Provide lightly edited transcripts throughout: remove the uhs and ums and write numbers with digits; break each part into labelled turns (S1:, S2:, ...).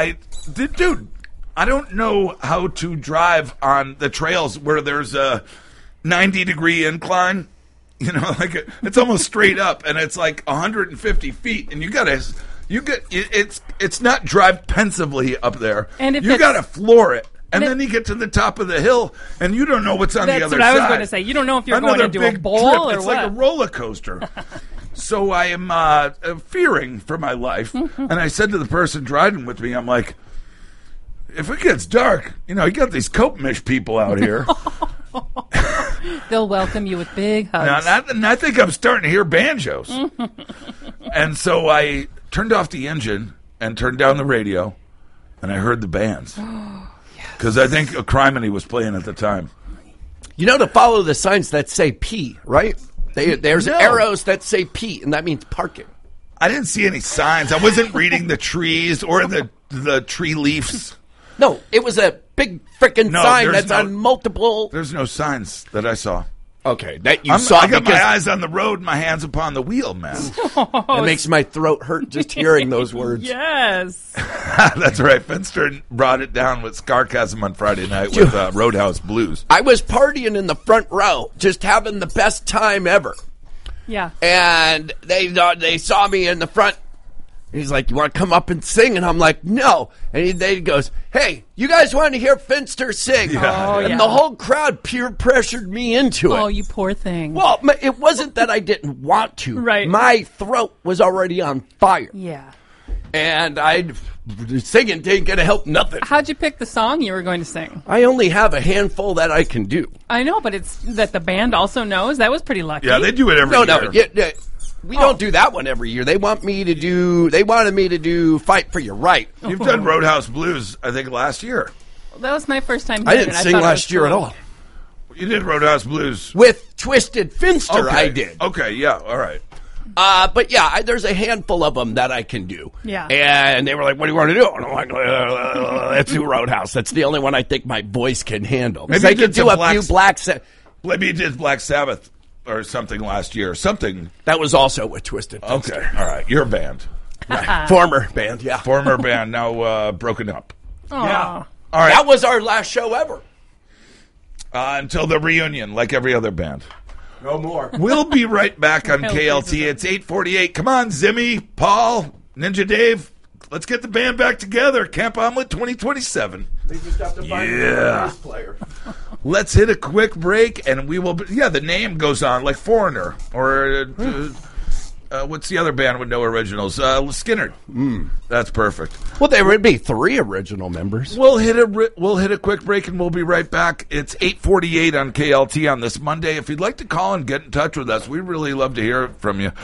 S1: dude, I don't know how to drive on the trails where there's a 90-degree incline. You know, like it's almost straight up, and it's like 150 feet, and it's not drive pensively up there.
S2: And if
S1: you got to floor it. And then you get to the top of the hill, and you don't know what's on the other side.
S2: That's what I was going to say. You don't know if you're going into a bowl
S1: trip.
S2: or what.
S1: It's like a roller coaster. So I am fearing for my life. And I said to the person driving with me, I'm like, if it gets dark, you got these Kopemish people out here.
S2: They'll welcome you with big hugs.
S1: And I think I'm starting to hear banjos. And so I turned off the engine and turned down the radio, and I heard the bands. Because I think Criminy was playing at the time.
S3: To follow the signs that say P, right? There's arrows that say P, and that means parking.
S1: I didn't see any signs. I wasn't reading the trees or the tree leaves.
S3: No, it was a big freaking sign that's on multiple...
S1: There's no signs that I saw.
S3: Okay, that you saw.
S1: I got my eyes on the road, my hands upon the wheel, man.
S3: It makes my throat hurt just hearing those words.
S2: Yes.
S1: That's right. Finster brought it down with Scarcasm on Friday night with Roadhouse Blues.
S3: I was partying in the front row, just having the best time ever.
S2: Yeah.
S3: And they saw me in the front. He's like, "You want to come up and sing?" And I'm like, "No." And he goes, "Hey, you guys want to hear Finster sing?"
S1: Yeah.
S3: And the whole crowd peer pressured me into it.
S2: Oh, you poor thing.
S3: Well, it wasn't that I didn't want to.
S2: Right.
S3: My throat was already on fire.
S2: Yeah.
S3: And singing ain't going to help nothing.
S2: How'd you pick the song you were going to sing?
S3: I only have a handful that I can do.
S2: I know, but it's that the band also knows. That was pretty lucky.
S1: Yeah, they do it every year.
S3: No. We don't do that one every year. They wanted me to do Fight for Your Right.
S1: You've done Roadhouse Blues, I think, last year.
S2: That was my first time
S3: I
S2: hearing
S3: didn't
S2: it.
S3: sing last year at all.
S1: You did Roadhouse Blues.
S3: With Twisted Finster,
S1: Okay.
S3: I did.
S1: Okay, yeah, all right.
S3: But yeah, there's a handful of them that I can do.
S2: Yeah.
S3: And they were like, "What do you want to do?" And I'm like, "Let's do Roadhouse. That's the only one I think my voice can handle."
S1: Maybe
S3: I
S1: you
S3: can
S1: did
S3: do
S1: some
S3: a few
S1: Maybe you did Black Sabbath or something last year. Something.
S3: That was also with Twisted Finster.
S1: Okay, all right. Your band.
S3: Right. Former band, yeah.
S1: Former band, now broken up.
S2: Aww.
S3: Yeah.
S1: All right.
S3: That was our last show ever.
S1: Until the reunion, like every other band.
S3: No more.
S1: We'll be right back on KLT. It's 8:48. Come on, Zimmy, Paul, Ninja Dave. Let's get the band back together. Camp Omelet 2027.
S3: They just have to find a bass player.
S1: Let's hit a quick break, and we will... the name goes on, like Foreigner, or... what's the other band with no originals? Skynyrd. That's perfect.
S3: Well, there would be 3 original members.
S1: We'll hit a quick break, and we'll be right back. It's 8:48 on KLT on this Monday. If you'd like to call and get in touch with us, we'd really love to hear from you.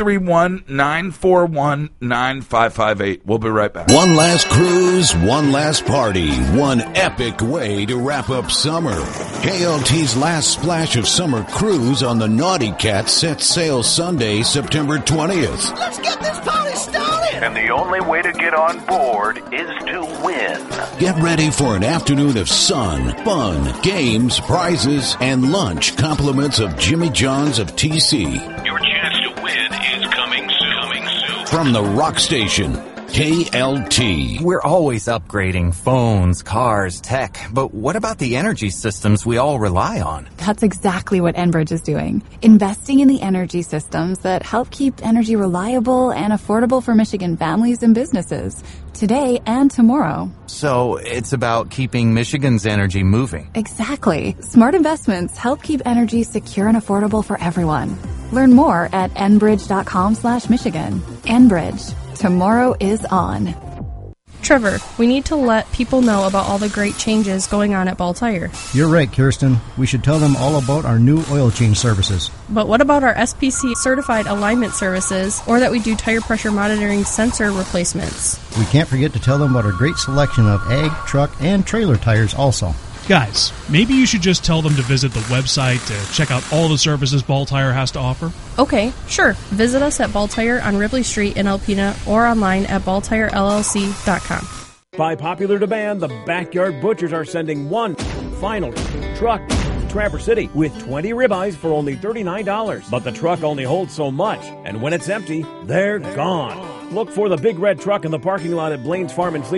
S1: 231-941-9558. We'll be right back.
S4: One last cruise, one last party, one epic way to wrap up summer. KLT's last splash of summer cruise on the Naughty Cat sets sail Sunday, September 20th.
S5: Let's get this party started!
S6: And the only way to get on board is to win.
S4: Get ready for an afternoon of sun, fun, games, prizes, and lunch. Compliments of Jimmy John's of TC.
S6: Your chance to win is coming soon.
S4: From the rock station, KLT.
S7: We're always upgrading phones, cars, tech, but what about the energy systems we all rely on?
S8: That's exactly what Enbridge is doing. Investing in the energy systems that help keep energy reliable and affordable for Michigan families and businesses, today and tomorrow.
S7: So it's about keeping Michigan's energy moving.
S8: Exactly. Smart investments help keep energy secure and affordable for everyone. Learn more at enbridge.com/Michigan. Enbridge. Tomorrow is on.
S9: Trevor, we need to let people know about all the great changes going on at Ball Tire.
S10: You're right, Kirsten. We should tell them all about our new oil change services.
S9: But what about our SPC certified alignment services, or that we do tire pressure monitoring sensor replacements?
S10: We can't forget to tell them about our great selection of ag, truck, and trailer tires also.
S11: Guys, maybe you should just tell them to visit the website to check out all the services Ball Tire has to offer.
S9: Okay, sure. Visit us at Ball Tire on Ripley Street in Alpena or online at balltirellc.com.
S12: By popular demand, the Backyard Butchers are sending one final truck to Traverse City with 20 ribeyes for only $39. But the truck only holds so much, and when it's empty, they're gone. Look for the big red truck in the parking lot at Blaine's Farm and Fleet